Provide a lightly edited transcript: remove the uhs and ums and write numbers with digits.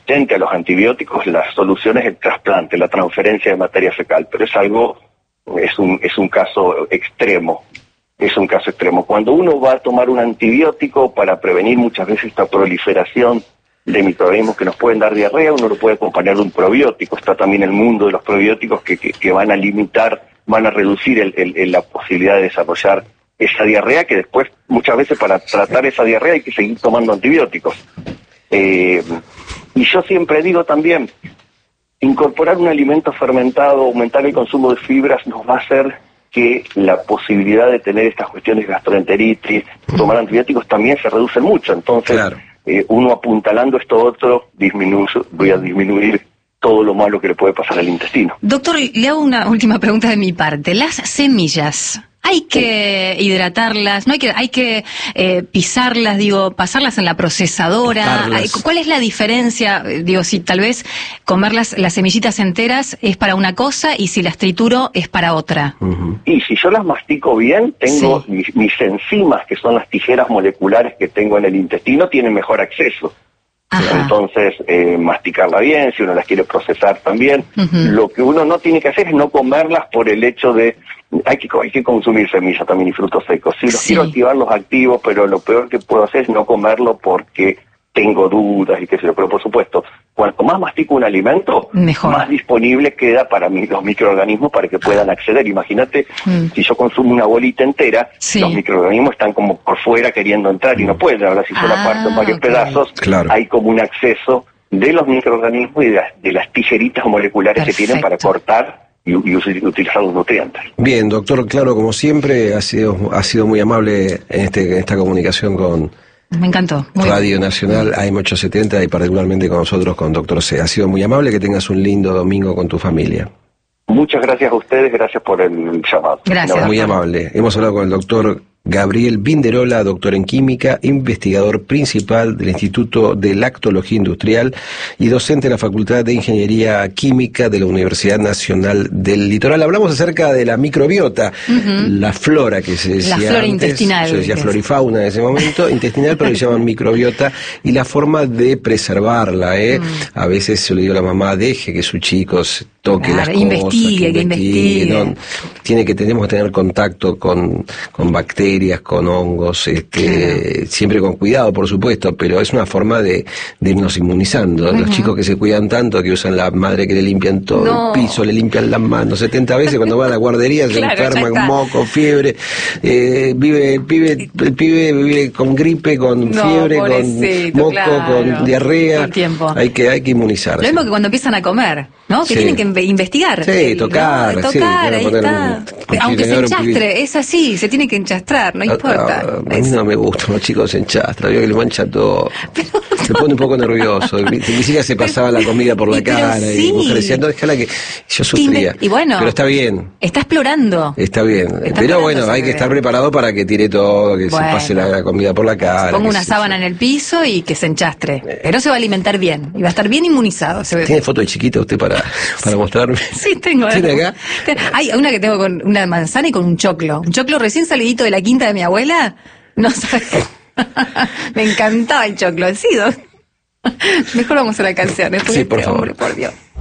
resistente a los antibióticos, la solución es el trasplante, la transferencia de materia fecal, pero es un caso extremo. Es un caso extremo. Cuando uno va a tomar un antibiótico para prevenir muchas veces esta proliferación de microorganismos que nos pueden dar diarrea, uno lo puede acompañar de un probiótico. Está también el mundo de los probióticos que van a limitar, van a reducir la posibilidad de desarrollar esa diarrea, que después muchas veces para tratar esa diarrea hay que seguir tomando antibióticos. Y yo siempre digo también, incorporar un alimento fermentado, aumentar el consumo de fibras nos va a hacer que la posibilidad de tener estas cuestiones de gastroenteritis, tomar antibióticos también se reduce mucho. Entonces, claro, uno apuntalando esto otro, voy a disminuir todo lo malo que le puede pasar al intestino. Doctor, le hago una última pregunta de mi parte. Las semillas, ¿hay que hidratarlas? ¿No hay que pisarlas, pasarlas en la procesadora? ¿Cuál es la diferencia? Si tal vez comer las semillitas enteras es para una cosa y si las trituro es para otra. Y si yo las mastico bien, tengo mis enzimas, que son las tijeras moleculares que tengo en el intestino, tienen mejor acceso. Ajá. Entonces, masticarla bien, si uno las quiere procesar también. Lo que uno no tiene que hacer es no comerlas por el hecho de... Hay que consumir semillas también y frutos secos. Si los quiero activar, los activo, pero lo peor que puedo hacer es no comerlo porque tengo dudas y qué sé yo. Pero por supuesto, cuanto más mastico un alimento, mejor, más disponible queda para los microorganismos para que puedan acceder. Imagínate, si yo consumo una bolita entera, los microorganismos están como por fuera queriendo entrar y no pueden. Ahora, si yo la parto en varios pedazos, hay como un acceso de los microorganismos y de las tijeritas moleculares que tienen para cortar y utilizar los nutrientes. Bien, doctor, claro, como siempre, ha sido muy amable en esta comunicación con... Me encantó. Radio Nacional AM870 y particularmente con nosotros, con Doctor C. Ha sido muy amable, que tengas un lindo domingo con tu familia. Muchas gracias a ustedes, gracias por el llamado. Gracias. Muy amable. Hemos hablado con el doctor Gabriel Vinderola, doctor en química, investigador principal del Instituto de Lactología Industrial y docente de la Facultad de Ingeniería Química de la Universidad Nacional del Litoral. Hablamos acerca de la microbiota, la flora que se decía la flora antes, intestinal. Se decía florifauna en ese momento, intestinal, pero le llaman microbiota, y la forma de preservarla. A veces se le digo a la mamá, deje que sus chicos toque las cosas, investigue. ¿No? Tenemos que tener contacto con bacterias, con hongos, siempre con cuidado, por supuesto, pero es una forma de irnos inmunizando. Los chicos que se cuidan tanto, que usan la madre que le limpian todo el piso, le limpian las manos 70 veces, cuando va a la guardería se enferman, moco, fiebre, el pibe vive con gripe, con fiebre, con moco, con diarrea. Hay que inmunizar. Lo mismo que cuando empiezan a comer, ¿no? Que tienen que investigar. Tocar, ahí está. Aunque se enchastre, es así, se tiene que enchastrar, no importa. A mí no me gustan los chicos se enchastran, veo que le mancha todo. Se pone un poco nervioso. Mi hija se pasaba la comida por la cara y mi mujer decía, no, déjala que yo sufría. Y bueno, pero está bien. Está explorando. Está bien. Pero bueno, hay que estar preparado para que tire todo, que se pase la comida por la cara. Se ponga una sábana en el piso y que se enchastre. Pero se va a alimentar bien y va a estar bien inmunizado. ¿Tiene foto de chiquita usted para mostrarme? Sí, tengo. ¿Tiene acá? Hay una que tengo con una manzana y con un choclo. Un choclo recién salidito de la quinta de mi abuela. No sabes. Me encantaba el choclo. Sí, mejor vamos a la canción. Sí, por favor. Por Dios.